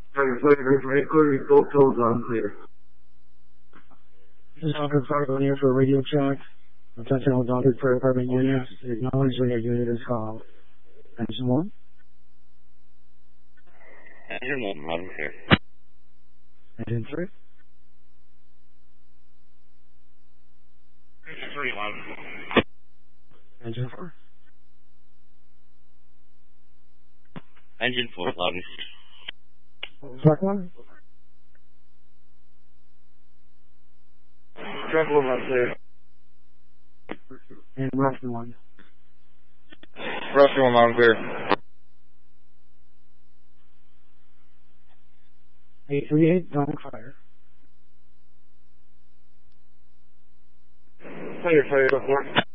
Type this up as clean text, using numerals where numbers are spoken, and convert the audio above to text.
Fire for inquiry, both toes on clear. This is Dr. Clark on here for a radio check. Attention all Dr. Fire Department units. Acknowledge when your unit is called. Engine 1. Engine 1, loud and clear. Engine 3. Engine 3, loud and clear. Engine 4. Engine 4, loud and clear. Truck 1. Truck 1 on clear. And Ruston 1. Ruston 1 loud and clear. 838, don't fire. Fire, truck 1.